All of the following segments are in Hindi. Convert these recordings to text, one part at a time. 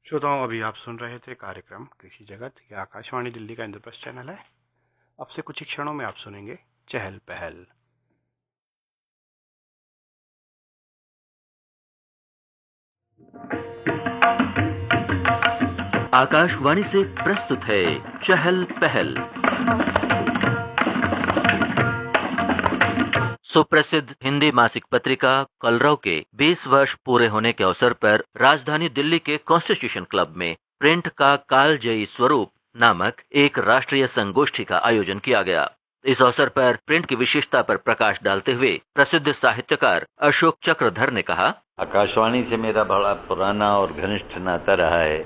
श्रोताओं, अभी आप सुन रहे थे कार्यक्रम कृषि जगत। यह आकाशवाणी दिल्ली का इंद्रप्रस्थ चैनल है। अब से कुछ ही क्षणों में आप सुनेंगे चहल पहल। आकाशवाणी से प्रस्तुत है चहल पहल। सुप्रसिद्ध हिंदी मासिक पत्रिका कलरव के 20 वर्ष पूरे होने के अवसर पर राजधानी दिल्ली के कॉन्स्टिट्यूशन क्लब में प्रिंट का कालजयी स्वरूप नामक एक राष्ट्रीय संगोष्ठी का आयोजन किया गया। इस अवसर पर प्रिंट की विशेषता पर प्रकाश डालते हुए प्रसिद्ध साहित्यकार अशोक चक्रधर ने कहा, आकाशवाणी से मेरा बड़ा पुराना और घनिष्ठ नाता रहा है।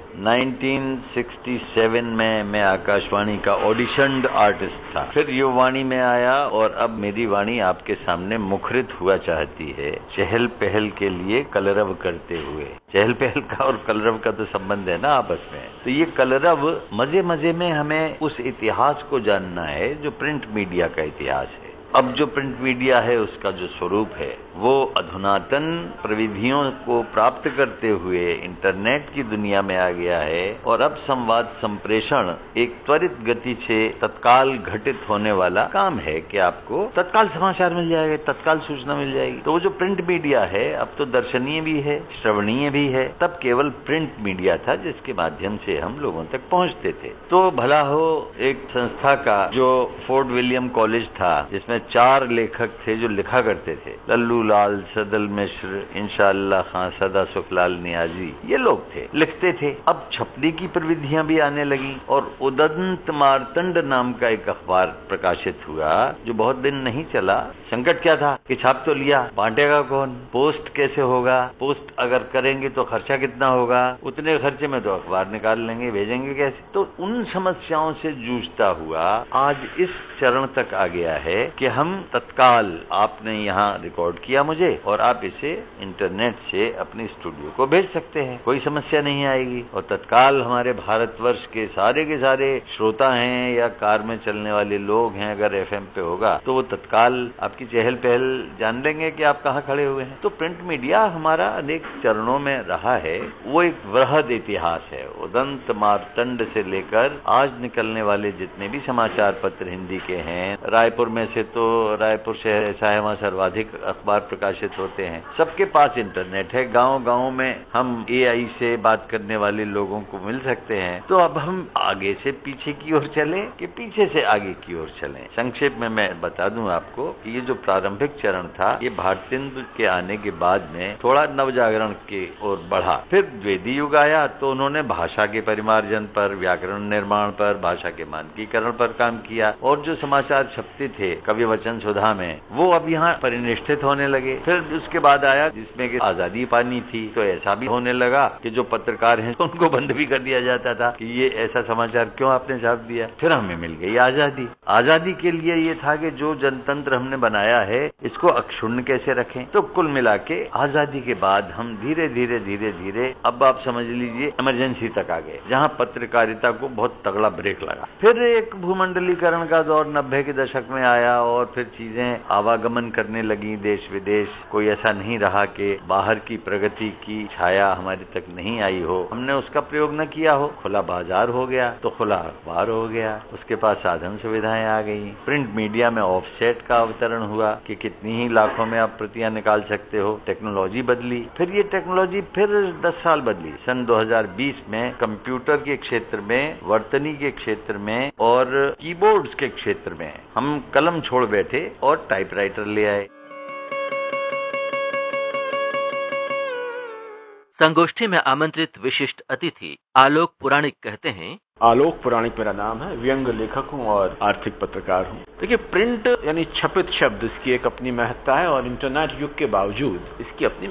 1967 में मैं आकाशवाणी का ऑडिशन्ड आर्टिस्ट था, फिर युवाणी में आया और अब मेरी वाणी आपके सामने मुखरित हुआ चाहती है, चहल पहल के लिए कलरव करते हुए। चहल पहल का और कलरव का तो संबंध है ना आपस में। तो ये कलरव मजे मजे में हमें उस इतिहास को जानना है जो प्रिंट मीडिया का इतिहास है। अब जो प्रिंट मीडिया है उसका जो स्वरूप है वो अधुनातन प्रविधियों को प्राप्त करते हुए इंटरनेट की दुनिया में आ गया है और अब संवाद संप्रेषण एक त्वरित गति से तत्काल घटित होने वाला काम है कि आपको तत्काल समाचार मिल जाएगा, तत्काल सूचना मिल जाएगी। तो वो जो प्रिंट मीडिया है अब तो दर्शनीय भी है, श्रवणीय भी है। तब केवल प्रिंट मीडिया था जिसके माध्यम से हम लोगों तक पहुंचते थे। तो भला हो एक संस्था का जो फोर्ट विलियम कॉलेज था जिसमें 4 लेखक थे जो लिखा करते थे, लल्लू लाल, सदल मिश्र, इंशाअल्लाह खां, सदा सुखलाल नियाजी, ये लोग थे, लिखते थे। अब छपने की प्रविधियां भी आने लगी और उदंत मार्तंड नाम का एक अखबार प्रकाशित हुआ जो बहुत दिन नहीं चला। संकट क्या था कि छाप तो लिया, बांटेगा कौन, पोस्ट कैसे होगा, पोस्ट अगर करेंगे तो खर्चा कितना होगा, उतने खर्चे में तो अखबार निकाल लेंगे, भेजेंगे कैसे। तो उन समस्याओं से जूझता हुआ आज इस चरण तक आ गया है कि हम तत्काल, आपने यहाँ रिकॉर्ड किया मुझे और आप इसे इंटरनेट से अपने स्टूडियो को भेज सकते हैं, कोई समस्या नहीं आएगी। और तत्काल हमारे भारतवर्ष के सारे श्रोता हैं या कार में चलने वाले लोग हैं, अगर एफएम पे होगा तो वो तत्काल आपकी चहल पहल जान लेंगे कि आप कहाँ खड़े हुए हैं। तो प्रिंट मीडिया हमारा अनेक चरणों में रहा है, वो एक वृहद इतिहास है। उदंत मार्तंड से लेकर आज निकलने वाले जितने भी समाचार पत्र हिंदी के हैं, रायपुर में से तो रायपुर शहर ऐसा है वहाँ सर्वाधिक अखबार प्रकाशित होते हैं, सबके पास इंटरनेट है। गांव-गांव में हम एआई से बात करने वाले लोगों को मिल सकते हैं। तो अब हम आगे से पीछे की ओर चलें कि पीछे से आगे की ओर चलें। संक्षेप में मैं बता दूं आपको कि ये जो प्रारंभिक चरण था ये भारतेंदु के आने के बाद में थोड़ा नवजागरण की ओर बढ़ा। फिर द्विवेदी युग आया तो उन्होंने भाषा के परिमार्जन पर, व्याकरण निर्माण पर, भाषा के मानकीकरण पर काम किया और जो समाचार छपते थे कवि वचन सुधा में वो अब यहाँ परिनिष्ठित होने लगे। फिर उसके बाद आया जिसमें कि आजादी पानी थी तो ऐसा भी होने लगा कि जो पत्रकार हैं उनको बंद भी कर दिया जाता था कि ये ऐसा समाचार क्यों आपने छाप दिया। फिर हमें मिल गई आजादी। आजादी के लिए ये था कि जो जनतंत्र हमने बनाया है इसको अक्षुण्ण कैसे रखें। तो कुल मिला के आजादी के बाद हम धीरे धीरे अब आप समझ लीजिए इमरजेंसी तक आ गए जहाँ पत्रकारिता को बहुत तगड़ा ब्रेक लगा। फिर एक भूमंडलीकरण का दौर 90 के दशक में आया और फिर चीजें आवागमन करने लगी देश विदेश। कोई ऐसा नहीं रहा कि बाहर की प्रगति की छाया हमारे तक नहीं आई हो, हमने उसका प्रयोग न किया हो। खुला बाजार हो गया तो खुला अखबार हो गया, उसके पास साधन सुविधाएं आ गई। प्रिंट मीडिया में ऑफसेट का अवतरण हुआ कि कितनी ही लाखों में आप प्रतियां निकाल सकते हो। टेक्नोलॉजी बदली, फिर ये टेक्नोलॉजी फिर 10 साल बदली। सन 2020 में कंप्यूटर के क्षेत्र में, वर्तनी के क्षेत्र में और कीबोर्ड्स के क्षेत्र में हम कलम छोड़ बैठे और टाइपराइटर ले आए। संगोष्ठी में आमंत्रित विशिष्ट अतिथि आलोक पुराणिक कहते हैं, आलोक पुराणिक मेरा नाम है, व्यंग लेखक हूँ और आर्थिक पत्रकार हूँ। देखिए, प्रिंट यानी छपित शब्द, इसकी एक अपनी महत्ता है और इंटरनेट युग के बावजूद इसकी अपनी